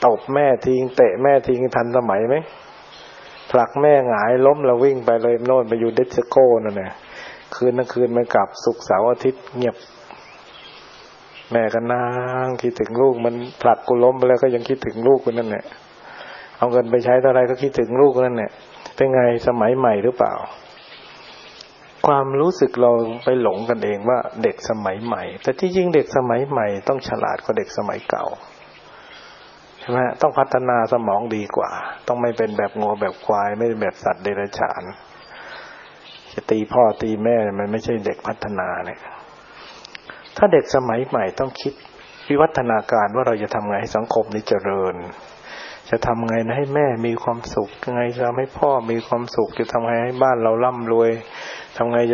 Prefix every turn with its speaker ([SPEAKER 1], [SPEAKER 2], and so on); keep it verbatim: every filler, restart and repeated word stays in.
[SPEAKER 1] ตบแม่ทิ้งเตะแม่ทิ้งทันสมัยไหมผลักแม่หงายล้มแล้ววิ่งไปเลยโน่นไปอยู่ดิสโก้นั่นแหละคืนนั้นคืนมันกลับศุกร์เสาร์อาทิตย์เงียบแม่ก็นั่งคิดถึงลูกมันผลักกูล้มไปแล้วก็ยังคิดถึงลูกกูนั่นแหละเอาเงินไปใช้เท่าไรก็คิดถึงลูกนั่นแหละเป็นไงสมัยใหม่หรือเปล่าความรู้สึกเราไปหลงกันเองว่าเด็กสมัยใหม่แต่ที่จริงเด็กสมัยใหม่ต้องฉลาดกว่าเด็กสมัยเก่าใช่ไหมต้องพัฒนาสมองดีกว่าต้องไม่เป็นแบบงัวแบบควายไม่เป็นแบบสัตว์เดรัจฉานจะตีพ่อตีแม่มันไม่ใช่เด็กพัฒนาเนี่ยถ้าเด็กสมัยใหม่ต้องคิดวิวัฒนาการว่าเราจะทำไงให้สังคมนี้เจริญจะทำไงให้แม่มีความสุขยังไงจะทำให้พ่อมีความสุขจะทำไงให้บ้านเราร่ำรวยทำไง